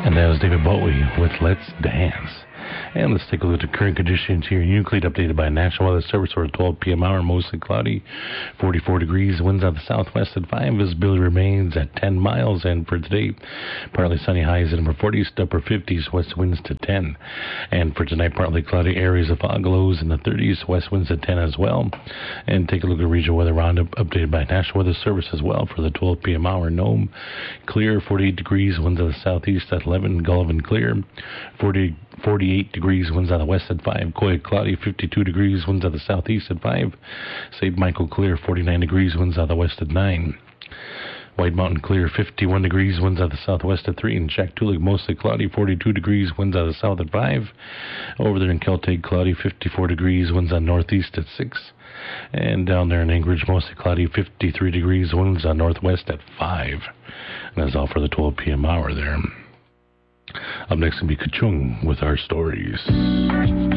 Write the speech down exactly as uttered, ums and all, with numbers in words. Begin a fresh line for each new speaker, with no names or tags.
And that was David Bowie with Let's Dance. And let's take a look at the current conditions here in Euclid, updated by National Weather Service for the twelve p.m. hour. Mostly cloudy, forty-four degrees, winds out the southwest at five. Visibility remains at ten miles. And for today, partly sunny, highs in upper forties to upper fifties, west winds to ten. And for tonight, partly cloudy, areas of fog, lows in the thirties, west winds at ten as well. And take a look at regional weather roundup, updated by National Weather Service as well for the twelve p.m. hour. Nome, clear, forty-eight degrees, winds out the southeast at eleven. Gullivan, clear, forty, forty-eight degrees, winds out the west at five. Coy, cloudy, fifty-two degrees, winds out the southeast at five. Saint Michael, clear, forty-nine degrees, winds out the west at nine. White Mountain, clear, fifty-one degrees, winds out the southwest at three. And Shaktoolik, mostly cloudy, forty-two degrees, winds out the south at five. Over there in Keltag, cloudy, fifty-four degrees, winds out northeast at six. And down there in Anchorage, mostly cloudy, fifty-three degrees, winds out northwest at five. And that's all for the twelve p.m. hour there. Up next will be Kachung with our stories.